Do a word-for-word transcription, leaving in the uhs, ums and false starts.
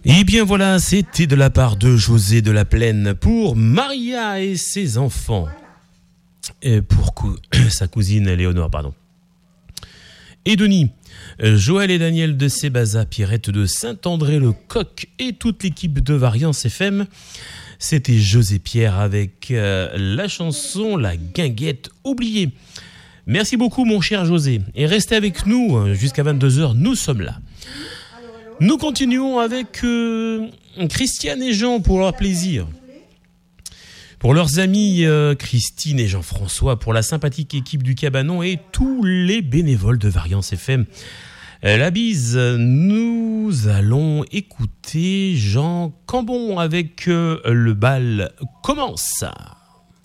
Et bien voilà, c'était de la part de José de la Plaine pour Maria et ses enfants. Et pour cou- sa cousine Léonore, pardon. Et Denis, Joël et Daniel de Sébaza, Pierrette de Saint-André-le-Coq et toute l'équipe de Variance F M. C'était José Pierre avec euh, la chanson La Guinguette oubliée. Merci beaucoup mon cher José. Et restez avec nous jusqu'à vingt-deux heures, nous sommes là. Nous continuons avec euh, Christiane et Jean pour leur plaisir. Pour leurs amis euh, Christine et Jean-François, pour la sympathique équipe du Cabanon et tous les bénévoles de Variance F M. Euh, la bise, nous allons écouter Jean Cambon avec euh, Le bal commence.